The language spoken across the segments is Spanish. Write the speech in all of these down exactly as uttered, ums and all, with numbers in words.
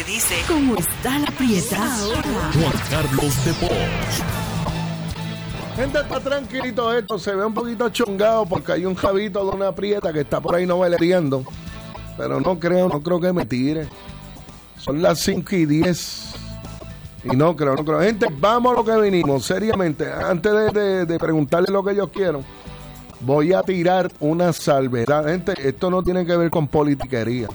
se dice ¿Cómo está la prieta ahora? Juan Carlos de Bosch. Gente, está tranquilito esto, se ve un poquito chongado porque hay un jabito de una prieta que está por ahí noveleando, pero no creo, no creo que me tire. Son las cinco y diez y no creo, no creo. Gente, vamos a lo que vinimos, seriamente. Antes de, de, de preguntarle lo que yo quiero, voy a tirar una salvedad. Gente, esto no tiene que ver con politiquería.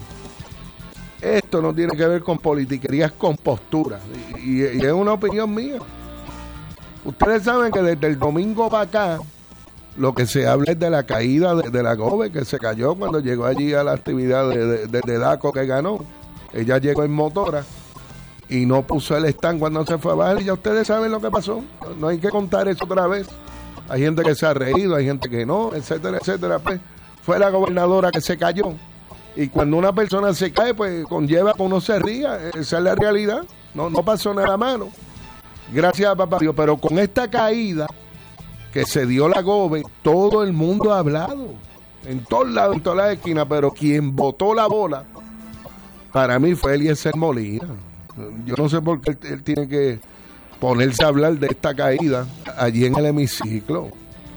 Esto no tiene que ver con politiquería, es con postura. Y, y, y es una opinión mía. Ustedes saben que desde el domingo para acá, lo que se habla es de la caída de, de la Gobe, que se cayó cuando llegó allí a la actividad de, de, de, de Daco que ganó. Ella llegó en motora y no puso el stand cuando se fue a bajar. Y ya ustedes saben lo que pasó. No hay que contar eso otra vez. Hay gente que se ha reído, hay gente que no, etcétera, etcétera. Pues fue la gobernadora que se cayó. Y cuando una persona se cae, pues conlleva que uno se ría. Esa es la realidad. No, no pasó nada malo. Gracias a papá Dios, pero con esta caída que se dio la Gobe, todo el mundo ha hablado, en todos lados, en todas las esquinas, pero quien botó la bola, para mí fue Eliezer Molina. Yo no sé por qué él, él tiene que ponerse a hablar de esta caída allí en el hemiciclo,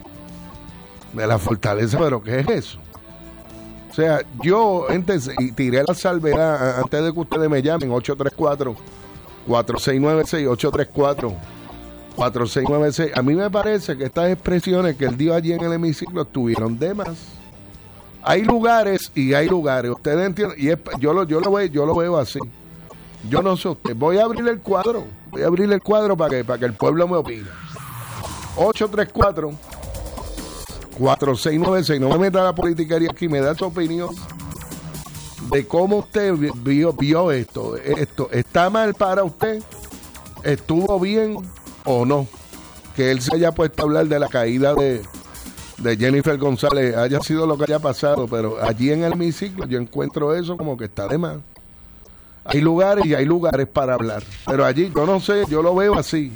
de la fortaleza, pero ¿qué es eso? O sea, yo antes, y tiré la salvedad, antes de que ustedes me llamen, ocho tres cuatro, cuatro seis nueve seis, ocho tres cuatro, cuatro seis nueve seis. A mí me parece que estas expresiones que él dio allí en el hemiciclo estuvieron de más. Hay lugares y hay lugares, ustedes entienden, y es, yo, lo, yo, lo veo, yo lo veo así. Yo no sé usted, voy a abrir el cuadro, voy a abrir el cuadro para que, para que el pueblo me opine. ocho tres cuatro, cuatro seis nueve seis, no me meta la politiquería aquí, me da su opinión de cómo usted vio, vio esto. Esto ¿está mal para usted? ¿Estuvo bien o no? Que él se haya puesto a hablar de la caída de, de Jennifer González, haya sido lo que haya pasado, pero allí en el hemiciclo yo encuentro eso como que está de más. Hay lugares y hay lugares para hablar, pero allí yo no sé, yo lo veo así.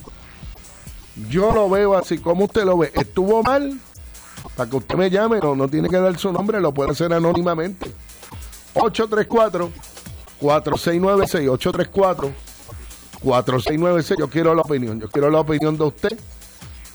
Yo lo veo así. ¿Cómo usted lo ve? ¿Estuvo mal? Para que usted me llame, no, no tiene que dar su nombre, lo puede hacer anónimamente. ocho tres cuatro, cuatro seis nueve seis, ocho tres cuatro, cuatro seis nueve seis. Yo quiero la opinión, yo quiero la opinión de usted.